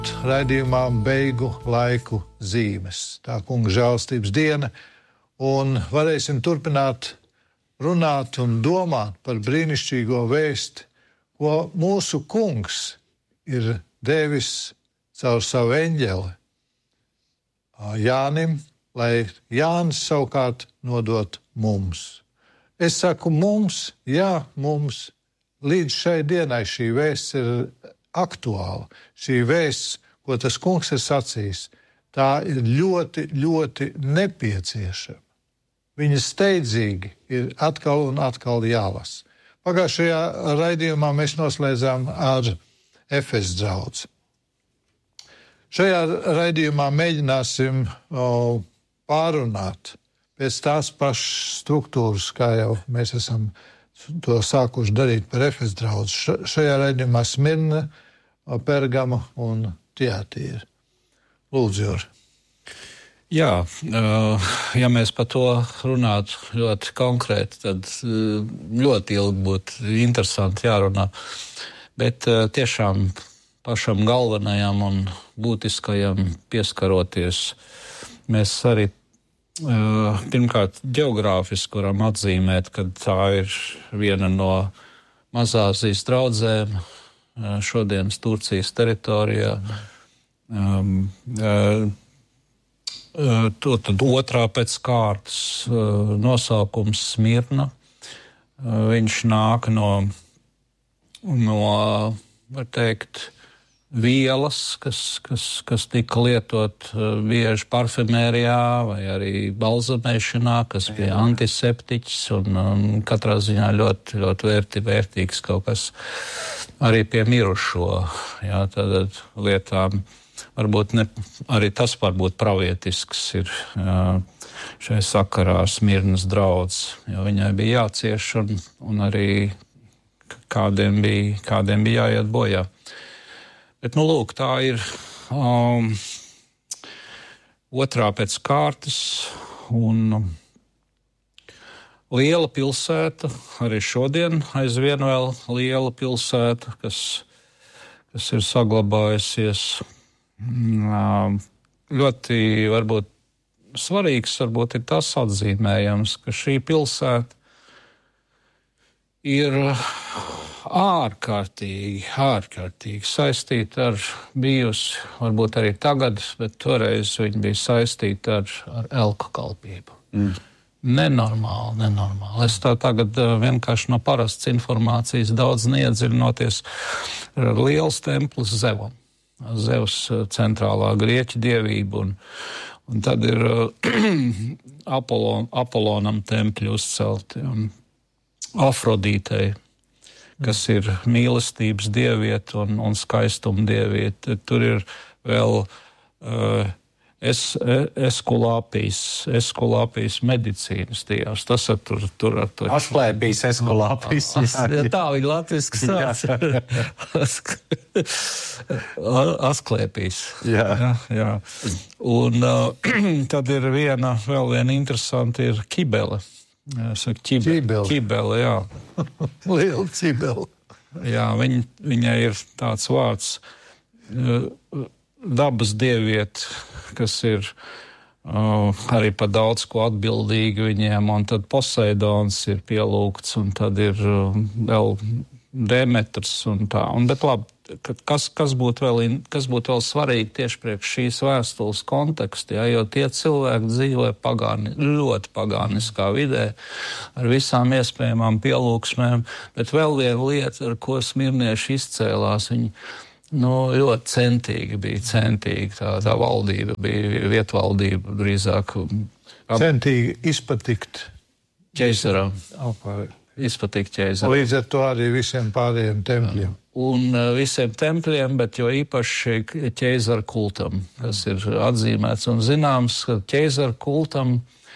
raidījumā beigu laiku zīmes. Tā kunga žēlstības diena, un varēsim turpināt runāt un domāt par brīnišķīgo vēsti, ko mūsu kungs ir devis caur savu eņģeli Jānim, lai Jānis savukārt nodot mums. Es saku mums, jā, mums. Līdz šai dienai šī vēsts ir aktuāla. Šī vēsts, ko tas kungs ir sacījis, tā ir ļoti, ļoti nepieciešama. Viņa steidzīgi ir atkal un atkal jālasa. Pagājušajā raidījumā mēs noslēdzām ar Efes draudzi. Šajā raidījumā mēģināsim pārunāt pēc tās pašas struktūras, kā jau mēs esam to sākuši darīt par Efes draudzi. Šajā raidījumā Smirna, Pergama un Tiatīra. Lūdzu, Juri. Jā, ja mēs par to runātu ļoti konkrēti, tad ļoti ilgi būtu interesanti jārunā. Bet tiešām pašam galvenajam un būtiskajam pieskaroties, mēs arī pirmkārt ģeogrāfiski varam atzīmēt, ka tā ir viena no Mazāzijas draudzēm šodienas Turcijas teritorijā. Tad otrā pēc kārtas nosaukums Smirna. Viņš nāk no var teikt, vielas, kas tika lietot bieži parfumērijā vai arī balzamēšanā, kas bija antiseptiķis un katrā ziņā ļoti, ļoti vērtīgs kaut kas arī pie mirušo. Jā, tad lietām varbūt arī tas varbūt pravietisks ir šai sakarā Smirnas draudz, jo viņai bija jācieš un arī kādiem bija jāiet bojā. Bet, lūk, tā ir otrā pēc kārtas un liela pilsēta, arī šodien aizvien vēl liela pilsēta, kas ir saglabājusies. Ļoti varbūt svarīgs ir tas atzīmējams, ka šī pilsēta ir ārkārtīgi saistīta ar bijusi, varbūt arī tagad, bet toreiz viņa bija saistīta ar elku kalpību. Nenormāli. Es tā tagad vienkārši no parastas informācijas daudz neiedziļinoties. Liels templis Zevam. Zevs centrālā grieķu dievība, un tad ir Apolonam tempļi uzcelti, un Afrodītei, kas ir mīlestības dieviete un skaistuma dieviete. Tur ir vēl Eskulāpijas medicīnas dievs. Tas tur ar to. Asklēpijas Eskulāpijas. Tā viņa latviski sauc. Asklēpijas. Jā. Un tad ir vēl viena interesanta ir Kibele. Kibele, jā. Liela Cibele. Jā, viņai ir tāds vārds dabas dieviete, kas ir arī par daudz ko atbildīgi viņiem, un tad Poseidons ir pielūgts, un tad ir vēl Demetrs un tā. Bet labi, kas būtu vēl svarīgi tieši priekš šīs vēstules kontekstā, jo tie cilvēki dzīvoja ļoti pagāniskā vidē, ar visām iespējamām pielūgsmēm, bet vēl viena lieta, ar ko smirnieši izcēlās, viņi ļoti centīgi, tā valdība bija vietvaldība drīzāk. Centīgi izpatikt ķeisaram. Izpatikt ķeisaram. Līdz ar to arī visiem pārējiem tempļiem. Un visiem tempļiem, bet jo īpaši ķeizara kultam, kas ir atzīmēts un zināms, ka ķeizara kultam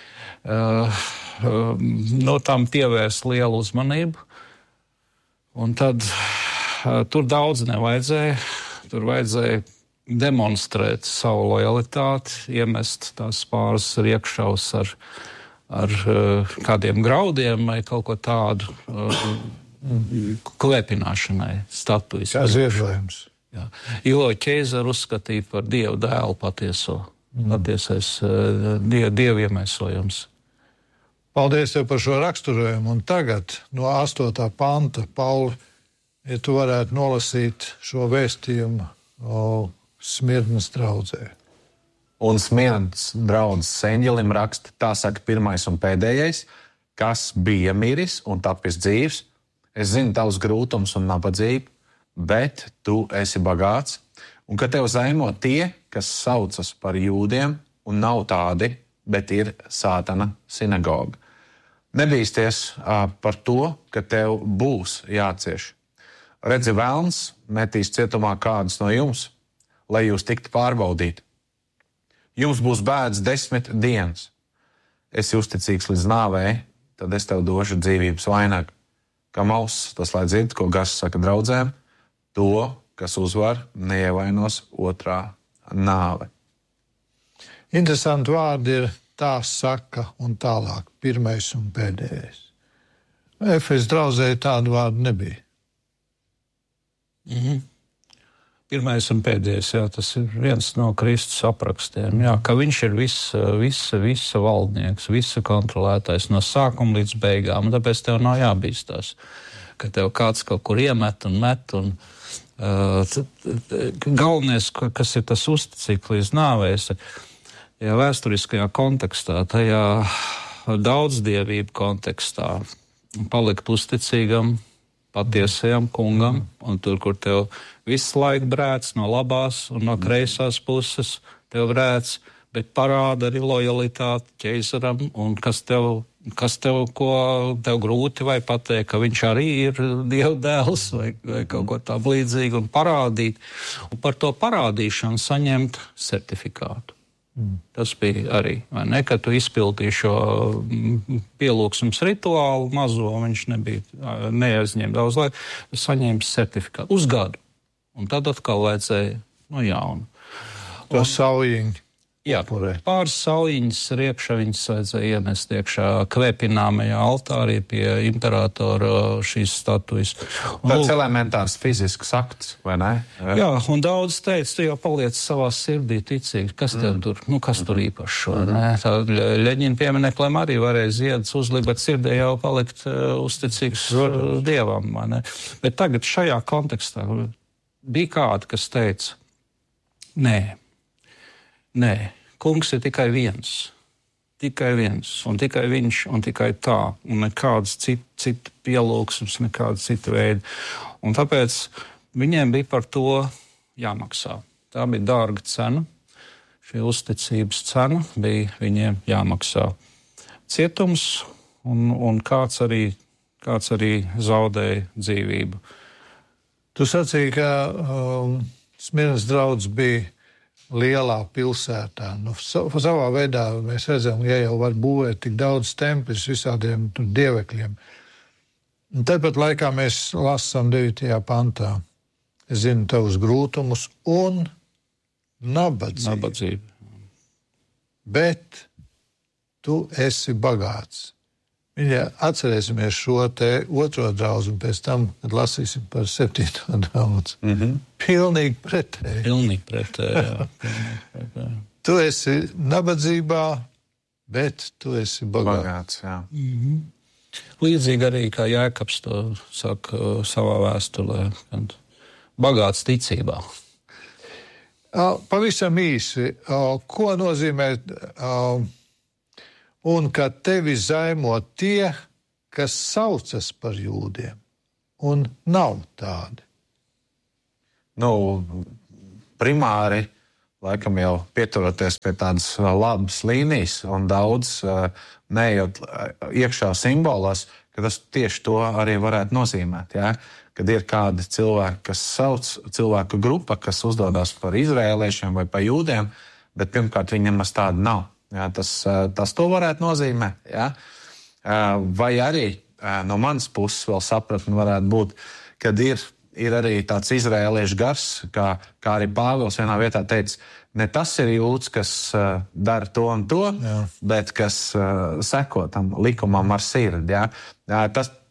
tam pievērst lielu uzmanību. Un tad tur daudz nevajadzēja. Tur vajadzēja demonstrēt savu lojalitāti, iemest tās pāris riekšaus ar kādiem graudiem vai kaut ko tādu klepināšanai, statujas. Kā ziedojums. Jā. Iloja Ķeizaru uzskatīja par Dievu dēlu patiesais Dievu iemēsojums. Paldies tev par šo raksturojumu. Un tagad no 8. panta, Pauli, ja tu varētu nolasīt šo vēstījumu Smirnas draudzē. Un Smirnas draudzes eņģelim raksta, tā saka pirmais un pēdējais, kas bija miris un tapis dzīvs. Es zinu tavus grūtumus un nabadzību, bet tu esi bagāts, un ka tev zaimo tie, kas saucas par jūdiem, un nav tādi, bet ir Sātana sinagoga. Nebīsties par to, ka tev būs jācieš. Redzi, velns metīs cietumā kādus no jums, lai jūs tiktu pārbaudīti. Jums būs bēdas 10 dienas. Esi uzticīgs līdz nāvei, tad es tev došu dzīvības vainagu. Kam auss, tas lai dzird, ko Gars saka draudzēm, to, kas uzvar, neievainos otrā nāve. Interesanti vārdi ir tā saka un tālāk, pirmais un pēdējais. Efes draudzē tādu vārdu nebija. Pirmais un pēdējais, jā, tas ir viens no Kristus aprakstiem, jā, ka viņš ir visa valdnieks, visa kontrolētais no sākuma līdz beigām, un tāpēc tev nav jābīstās, ka tev kāds kaut kur iemet un met, un galvenais, kas ir tas uzticīgs līdz nāvēs, ja vēsturiskajā kontekstā, tajā daudzdievību kontekstā, palikt uzticīgam, patiesajam kungam, un tur, kur tev visu laiku brēc no labās un no kreisās puses, tev brēc, bet parāda arī lojalitāti ķeizaram, un kas tev grūti vai pateikt, ka viņš arī ir Dieva dēls vai kaut ko tā līdzīgu, un parādīt, un par to parādīšanu saņemt certifikātu. Tas bija arī, vai ne, kad tu izpildīji šo pielūgsmes rituālu mazo, viņš neaizņēma daudz laika, saņēma certifikātu uz gadu. Un tad atkal vajadzēja no jauna. To saujiņu. Jā, pāris saujiņas riekšā viņas vajadzēja ienest iekšā kvēpināmajā altārī pie imperatora šīs statujas. Tāds elementārs fizisks akts, vai ne? Jā, un daudz teica, tu jau paliec savā sirdī ticīgi, kas tev tur, kas tur īpašs, ne? Tā Ļeņina piemineklim arī varēja ziedus uzlikt, bet sirdī jau palikt uzticīgs Dievam, vai ne? Bet tagad šajā kontekstā bija kādi, kas teica, Nē, kungs ir tikai viens, un tikai viņš, un tikai tā, un nekāds cita pielūgsmes, nekāda cita veida. Un tāpēc viņiem bija par to jāmaksā. Tā bija dārga cena, šī uzticības cena bija viņiem jāmaksā. Cietums, un kāds arī zaudēja dzīvību. Tu sacīji, ka Smirnas draudz bija lielā pilsētā. Savā veidā mēs redzam, ja jau var būvēt tik daudz tempļus visādiem dievekļiem. Un tāpat laikā mēs lasām 9. pantā. Es zinu tavus grūtumus un nabadzību. Bet tu esi bagāts. Ja atcerēsimies šo te otro draudzi, un pēc tam, kad lasīsim par 7. draudzi. Pilnīgi pretēji. Jā. Tu esi nabadzībā, bet tu esi bagāts. Jā. Līdzīgi arī, kā Jēkabs to saka savā vēstulē, kad bagāts ticībā. Pavisam īsi, ko nozīmē... Un ka tevi zaimo tie, kas saucas par jūdiem, un nav tādi. Primāri, laikam jau pieturoties pie tādas labas līnijas un daudz neejot iekšā simbolās, ka tas tieši to arī varētu nozīmēt. Ja? Kad ir kādi cilvēki, kas sauc cilvēku grupa, kas uzdodas par izrēliešiem vai par jūdiem, bet pirmkārt viņi nemaz tādi nav. Jā, tas to varētu nozīmēt. Jā. Vai arī no manas puses vēl sapratni varētu būt, kad ir arī tāds izrēliešu gars, kā arī Pāvils vienā vietā teica, ne tas ir jūds, kas dara to un to, bet kas seko tam likumam ar sirdi. Jā.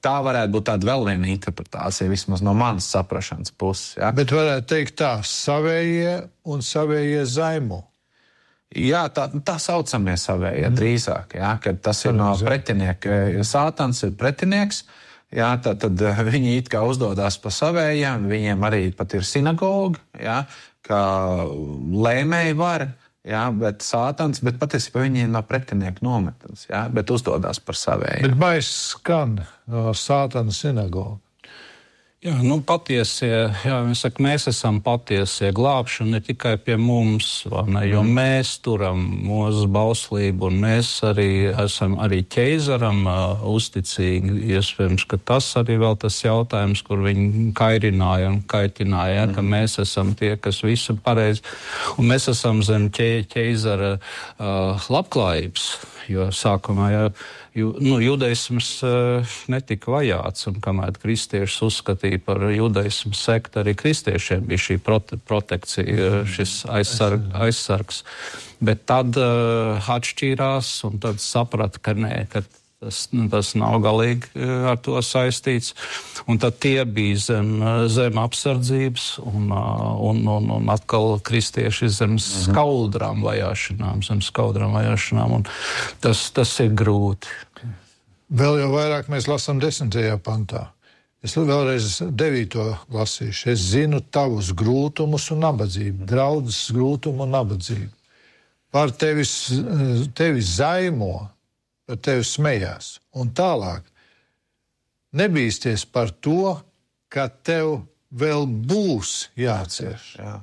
tā varētu būt tāda vēl viena interpretācija, vismaz no manas saprašanas puses. Ja? Bet varētu teikt tā, savējie un savējie zaimo. Jā, tā saucamie savējie drīzāk, ja? Kad tas ir no pretinieka. Ja Sātans ir pretinieks, ja? Tad viņi it kā uzdodas pa savējiem, viņiem arī pat ir sinagoga, ja? Kā lēmēji var. Jā, bet Sātans, bet patiesībā viņi ir no pretinieka nometnes, jā, bet uzdodas par savējiem. Bet baisi skan Sātana sinagoga. Jā, patiesie, mēs esam patiesie. Glābšana ne tikai pie mums, ne, jo mēs turam mūsu bauslību, un mēs arī esam arī ķeizaram uzticīgi. Iespējams, ka tas arī vēl tas jautājums, kur viņi kairināja un kaitināja, ka mēs esam tie, kas visu pareizi, un mēs esam zem ķeizara labklājības, jo sākumā judaisms netika vajāts, un kamēr kristiešus uzskatīja par judaismu sektu, arī kristiešiem bija šī protekcija, šis aizsargs. Bet tad atšķīrās, un tad saprata, ka nē, ka tas nav galīgi ar to saistīts. Un tad tie bija zem apsardzības, un atkal kristieši zem skaudrām vajāšanām, un tas ir grūti. Vēl jau vairāk mēs lasām 10. pantā. Es vēlreiz 9. lasīšu. Es zinu tavus grūtumus un nabadzību, draudzes grūtumu un nabadzību. Par tevi zaimo, par tevi smējās. Un tālāk, nebīsties par to, ka tev vēl būs jācieš. Jā.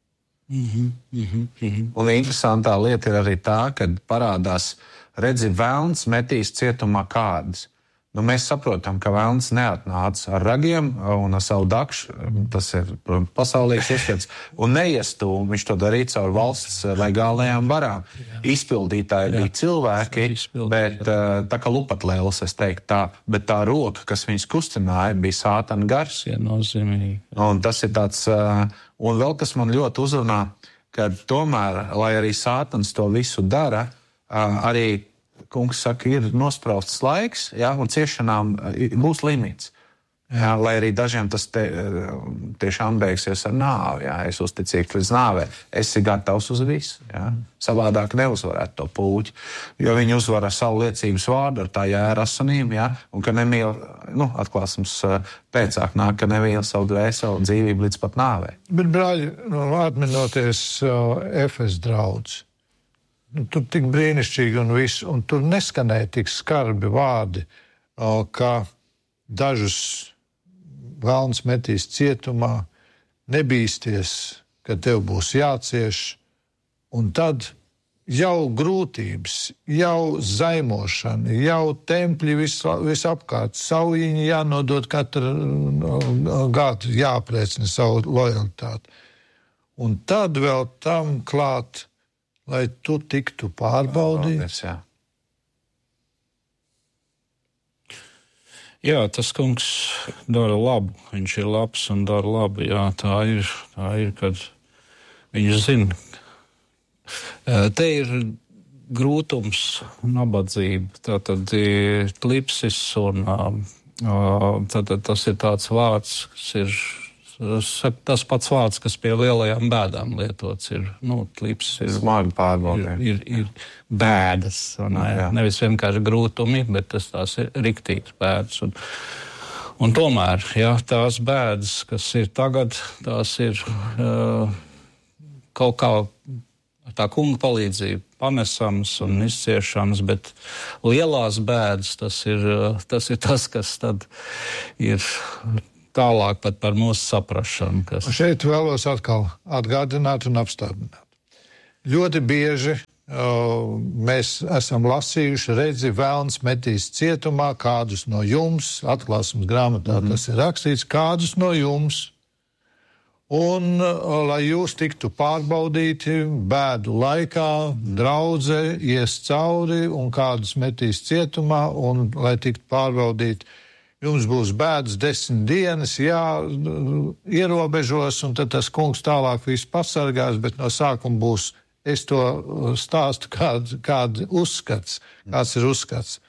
Un interesantā lieta ir arī tā, kad parādās, redzi, velns metīs cietumā kādas. Mēs saprotam, ka velns neatnāca ar ragiem un ar savu dakšu, tas ir pasaulīgs uzskats, un neiestūm, viņš to darīja caur valsts legālajām varām. Izpildītāji bija cilvēki, bet tā kā lupatlēlis, es teiktu tā, bet tā roka, kas viņus kustināja, bija Sātana gars. Nozīmīgi. Un tas ir tāds, un vēl kas man ļoti uzrunā, ka tomēr, lai arī Sātans to visu dara, arī kungs saka, ir nospraustas laiks, ja, un ciešanām būs limits. Ja, lai arī dažiem tas tiešām beigsies ar nāvi. Ja, es uzticīgi līdz nāvē. Esi gatavs uz visu. Ja. Savādāk neuzvarētu to pūķi. Jo viņi uzvar ar savu liecības vārdu, ar tā jēra asanīm, ja, un ka nemīl, atklāsums pēcāk nāk, ka nemīl savu dvēseli dzīvību līdz pat nāvē. Bet, brāļi, atminoties Efes draudz, tur tik brīnišķīgi un viss, un tur neskanēja tik skarbi vārdi, ka dažus velns metīs cietumā, nebīsties, ka tev būs jācieš, un tad jau grūtības, jau zaimošana, jau tempļi visapkārt, saujiņi jānodod katru gadu, jāapliecina savu lojalitāti. Un tad vēl tam klāt, lai tu tiktu pārbaudīts. Jā, tas kungs dara labu. Viņš ir labs un dara labu. Jā, tā ir, kad viņš zina. Te ir grūtums, nabadzība, tātad ir klipsis un tātad tas ir tāds vārds, kas ir tas pats vārds, kas pie lielajām bēdām lietots ir, klips ir smagi pārbaudē. Ir bēdas, nevis vienkārši grūtumi, bet tās ir riktīgas bēdas. Un tomēr, jā, tās bēdas, kas ir tagad, tās ir kaut kā tā kunga palīdzība panesams un izciešams, bet lielās bēdas, tas ir tas, kas tad ir tālāk pat par mūsu saprašanu. Šeit vēlos atkal atgādināt un apstādināt. Ļoti bieži mēs esam lasījuši, redzi, velns metīs cietumā kādus no jums, atklāsums grāmatā tas ir rakstīts, kādus no jums, un lai jūs tiktu pārbaudīti bēdu laikā, draudze ies cauri un kādus metīs cietumā, un lai tiktu pārbaudīti, jums būs bēdas 10 dienas, ierobežos, un tad tas kungs tālāk visu pasargās, bet no sākuma būs, es to stāstu, kāds ir uzskats.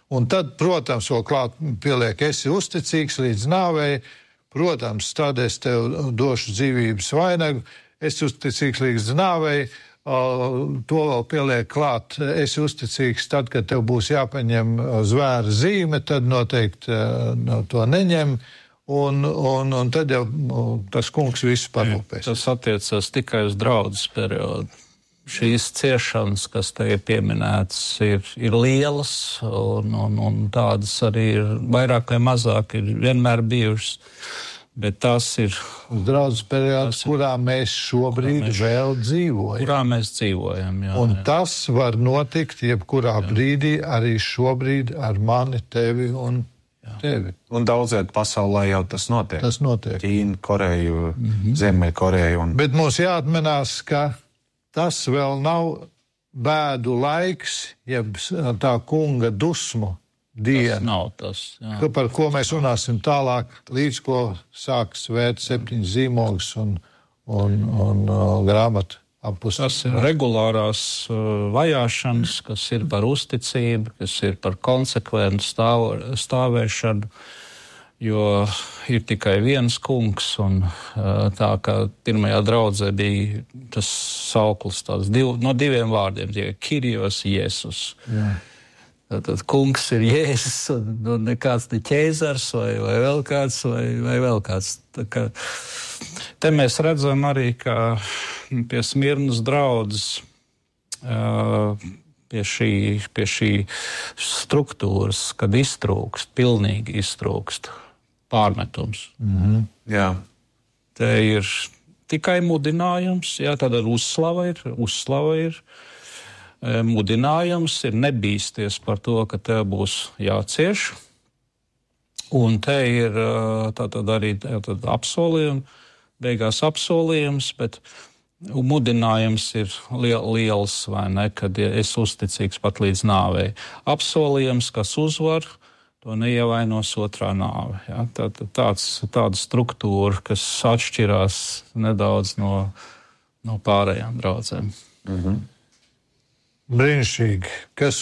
Un tad, protams, vēl klāt pieliek, esi uzticīgs līdz nāvei, protams, tad es tev došu dzīvības vainagu, esi uzticīgs līdz nāvei, to vēl pieliek klāt, esi uzticīgs tad, kad tev būs jāpaņem zvēra zīme, tad noteikti to neņem, un tad jau tas kungs visu parūpēs. Tas attiecas tikai uz draudzes periodu. Šīs ciešanas, kas te ir pieminētas, ir lielas, un tādas arī ir vairāk vai mazāk ir vienmēr bijušas, bet tās ir draudzes periods, kurā mēs šobrīd vēl dzīvojam. Kurā mēs dzīvojam, jā. Un tas var notikt jebkurā brīdī, arī šobrīd ar mani, tevi un tevi. Un daudzēt pasaulē jau tas notiek. Tas notiek. Ķīna, Koreja, Ziemeļkoreja. Bet mums jāatmenās, ka tas vēl nav bēdu laiks, jeb tā kunga dusmu diena. Tas nav tas, jā. Par ko mēs runāsim tālāk, līdz ko sāks vērt 7 zīmogus un grāmatu apus. Tas ir regulārās vajāšanas, kas ir par uzticību, kas ir par konsekventu stāvēšanu, jo ir tikai viens kungs, un tā kā pirmajā draudzē bija tas sauklis no 2 vārdiem, tie Kyrios Jēzus. Jā. Tad kungs ir Jēzus, un nekāds ne ķēzars, vai vēl kāds, vai vēl kāds. Te mēs redzam arī, ka pie Smirnas draudzes, pie šī struktūras, kad iztrūkst, pilnīgi iztrūkst pārmetums. Jā. Te ir tikai mudinājums, jā, tad uzslava ir. Mudinājums ir nebīsties par to, ka tev būs jācieš. Un te ir tātad arī apsolījumi, beigās apsolījums, bet mudinājums ir liels, vai ne, kad es uzticīgs pat līdz nāvei. Apsolījums, kas uzvar, to neievainos otrā nāve. Ja? Tāda struktūra, kas atšķirās nedaudz no pārējām draudzēm. Brīnišķīgi. Kas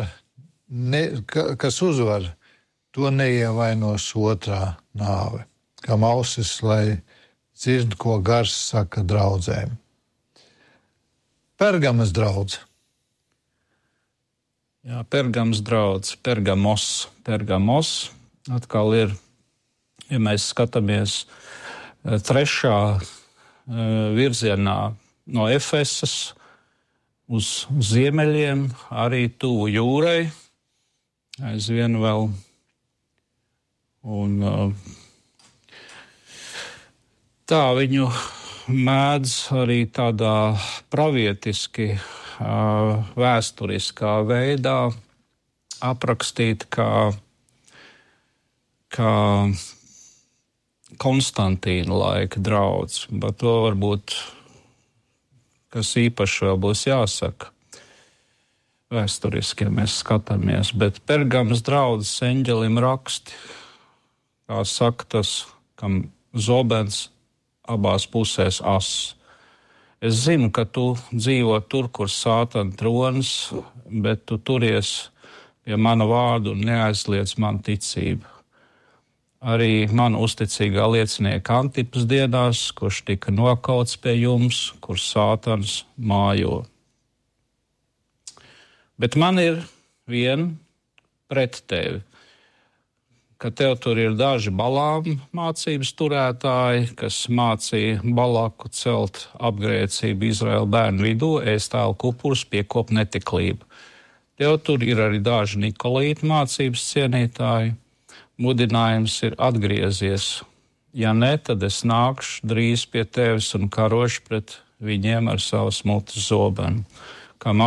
uzvar, to neievainos otrā nāve. Kam ausis, lai dzird, ko gars saka draudzēm. Pergamas draudze. Jā, Pergams draudz, Pergamos. Atkal ir, ja mēs skatāmies 3. virzienā no Efesas uz ziemeļiem, arī tuvu jūrai, aizvien vēl. Un tā viņu mēdz arī tādā pravietiski, vēsturiskā veidā aprakstīt kā Konstantīna laika draudz, bet to varbūt, kas īpaši vēl būs jāsaka vēsturiski, ja mēs skatāmies, bet Pergamas draudzes eņģelim raksti, kā saka tas, kam zobens abās pusēs ass. Es zinu, ka tu dzīvo tur, kur Sātana tronis, bet tu turies pie mana vārda un neaizliedz man ticību. Arī man uzticīgā liecinieka Antipas dienās, kurš tika nokauts pie jums, kur Sātans mājo. Bet man ir viena pret tevi, ka tev tur ir daži Balām mācības turētāji, kas mācīja Balaku celt apgrēcību Izraēla bērnu vidū, ēst tēlu kupurus, piekop netiklību. Tev tur ir arī daži Nikolīta mācības cienītāji. Mudinājums ir atgriezies. Ja ne, tad es nākšu drīz pie tevis un karošu pret viņiem ar savas mutes zobenu. Kam